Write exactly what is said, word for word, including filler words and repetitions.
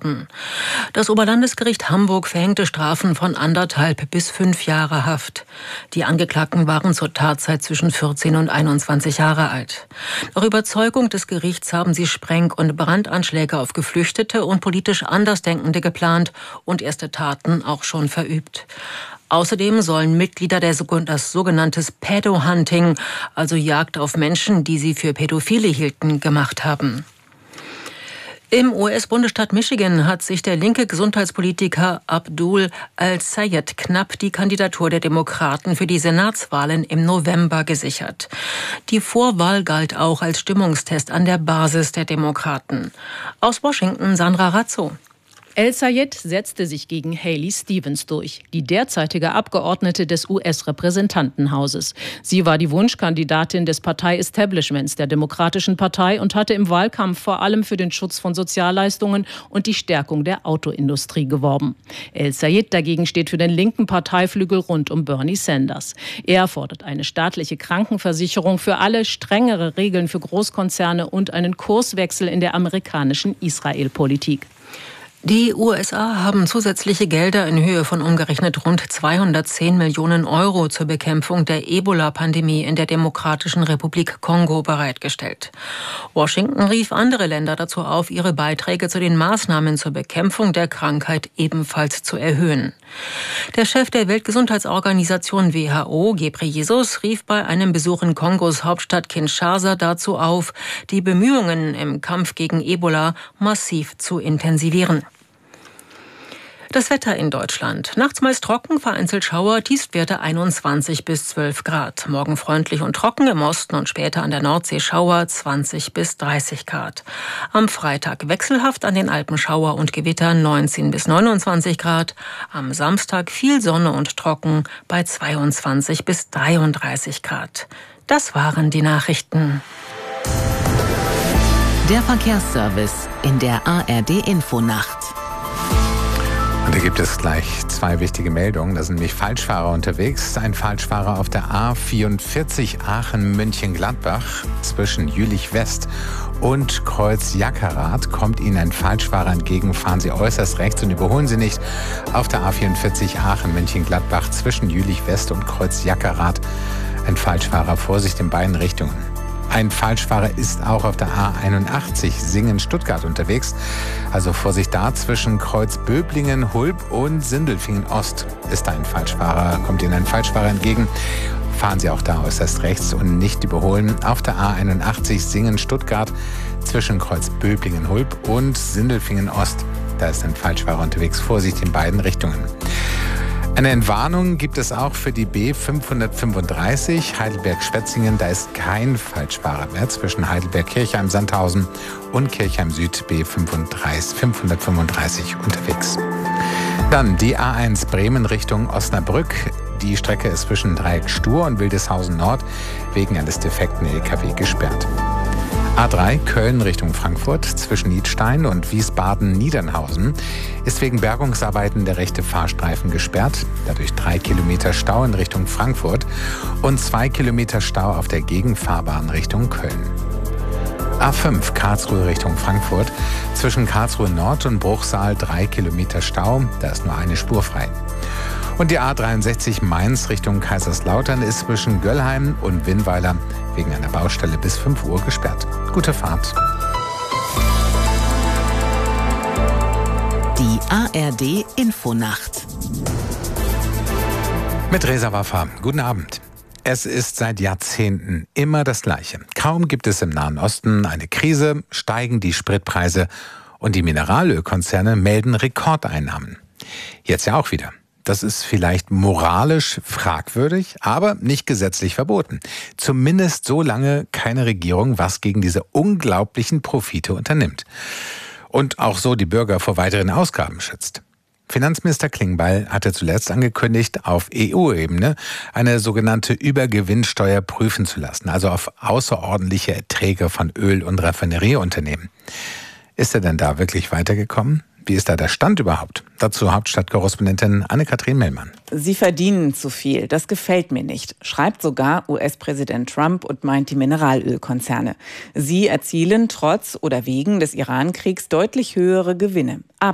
worden. Das Oberlandesgericht Hamburg verhängte Strafen von anderthalb bis fünf Jahre Haft. Die Angeklagten waren zur Tatzeit zwischen vierzehn und einundzwanzig Jahre alt. Nach Überzeugung des Gerichts haben sie Spreng- und Brandanschläge auf Geflüchtete und politisch Andersdenkende geplant und erste Taten auch schon verübt. Außerdem sollen Mitglieder der das sogenannte Pedo-Hunting, also Jagd auf Menschen, die sie für Pädophile hielten, gemacht haben. Im U S-Bundesstaat Michigan hat sich der linke Gesundheitspolitiker Abdul Al-Sayed knapp die Kandidatur der Demokraten für die Senatswahlen im November gesichert. Die Vorwahl galt auch als Stimmungstest an der Basis der Demokraten. Aus Washington Sandra Razzo. Al-Sayed setzte sich gegen Haley Stevens durch, die derzeitige Abgeordnete des U S-Repräsentantenhauses. Sie war die Wunschkandidatin des Partei-Establishments der Demokratischen Partei und hatte im Wahlkampf vor allem für den Schutz von Sozialleistungen und die Stärkung der Autoindustrie geworben. Al-Sayed dagegen steht für den linken Parteiflügel rund um Bernie Sanders. Er fordert eine staatliche Krankenversicherung für alle, strengere Regeln für Großkonzerne und einen Kurswechsel in der amerikanischen Israel-Politik. Die U S A haben zusätzliche Gelder in Höhe von umgerechnet rund zweihundertzehn Millionen Euro zur Bekämpfung der Ebola-Pandemie in der Demokratischen Republik Kongo bereitgestellt. Washington rief andere Länder dazu auf, ihre Beiträge zu den Maßnahmen zur Bekämpfung der Krankheit ebenfalls zu erhöhen. Der Chef der Weltgesundheitsorganisation W H O, Ghebreyesus, rief bei einem Besuch in Kongos Hauptstadt Kinshasa dazu auf, die Bemühungen im Kampf gegen Ebola massiv zu intensivieren. Das Wetter in Deutschland. Nachts meist trocken, vereinzelt Schauer, Tiefstwerte einundzwanzig bis zwölf Grad. Morgen freundlich und trocken, im Osten und später an der Nordsee Schauer, zwanzig bis dreißig Grad. Am Freitag wechselhaft an den Alpen Schauer und Gewitter, neunzehn bis neunundzwanzig Grad. Am Samstag viel Sonne und trocken bei zweiundzwanzig bis dreiunddreißig Grad. Das waren die Nachrichten. Der Verkehrsservice in der A R D-Infonacht. Und da gibt es gleich zwei wichtige Meldungen. Da sind nämlich Falschfahrer unterwegs. Ein Falschfahrer auf der A vierundvierzig Aachen-München-Gladbach zwischen Jülich West und Kreuz Jackerath kommt Ihnen ein Falschfahrer entgegen. Fahren Sie äußerst rechts und überholen Sie nicht. Auf der A vierundvierzig Aachen-München-Gladbach zwischen Jülich West und Kreuz Jackerath ein Falschfahrer. Vorsicht in beiden Richtungen. Ein Falschfahrer ist auch auf der A einundachtzig Singen-Stuttgart unterwegs. Also Vorsicht da, zwischen Kreuz Böblingen, Hulb und Sindelfingen Ost ist da ein Falschfahrer. Kommt Ihnen ein Falschfahrer entgegen, fahren Sie auch da äußerst rechts und nicht überholen. Auf der A einundachtzig Singen-Stuttgart zwischen Kreuz Böblingen, Hulb und Sindelfingen Ost. Da ist ein Falschfahrer unterwegs. Vorsicht in beiden Richtungen. Eine Entwarnung gibt es auch für die B fünfhundertfünfunddreißig Heidelberg-Schwetzingen. Da ist kein Falschfahrer mehr zwischen Heidelberg-Kirchheim-Sandhausen und Kirchheim-Süd B fünfhundertfünfunddreißig unterwegs. Dann die A eins Bremen Richtung Osnabrück. Die Strecke ist zwischen Dreieck Stur und Wildeshausen Nord wegen eines defekten L K W gesperrt. A drei Köln Richtung Frankfurt zwischen Niedstein und Wiesbaden-Niedernhausen ist wegen Bergungsarbeiten der rechte Fahrstreifen gesperrt. Dadurch drei Kilometer Stau in Richtung Frankfurt und zwei Kilometer Stau auf der Gegenfahrbahn Richtung Köln. A fünf Karlsruhe Richtung Frankfurt zwischen Karlsruhe Nord und Bruchsal drei Kilometer Stau. Da ist nur eine Spur frei. Und die A dreiundsechzig Mainz Richtung Kaiserslautern ist zwischen Göllheim und Winnweiler wegen einer Baustelle bis fünf Uhr gesperrt. Gute Fahrt. Die A R D-Infonacht. Mit Reza Waffa. Guten Abend. Es ist seit Jahrzehnten immer das Gleiche. Kaum gibt es im Nahen Osten eine Krise, steigen die Spritpreise und die Mineralölkonzerne melden Rekordeinnahmen. Jetzt ja auch wieder. Das ist vielleicht moralisch fragwürdig, aber nicht gesetzlich verboten. Zumindest solange keine Regierung was gegen diese unglaublichen Profite unternimmt. Und auch so die Bürger vor weiteren Ausgaben schützt. Finanzminister Klingbeil hatte zuletzt angekündigt, auf E U-Ebene eine sogenannte Übergewinnsteuer prüfen zu lassen, also auf außerordentliche Erträge von Öl- und Raffinerieunternehmen. Ist er denn da wirklich weitergekommen? Wie ist da der Stand überhaupt? Dazu Hauptstadtkorrespondentin Anne-Kathrin Mellmann. Sie verdienen zu viel. Das gefällt mir nicht, schreibt sogar U S-Präsident Trump und meint die Mineralölkonzerne. Sie erzielen trotz oder wegen des Iran-Kriegs deutlich höhere Gewinne. Aber